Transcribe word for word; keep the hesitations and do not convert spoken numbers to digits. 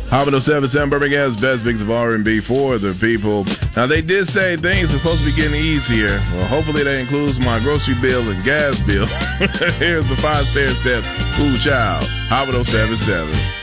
Hobbit oh seven seven Birmingham's best mix of R and B for the people. Now, they did say things are supposed to be getting easier. Well, hopefully that includes my grocery bill and gas bill. Here's the five stair steps. Ooh, child. Hobbit oh seven seven.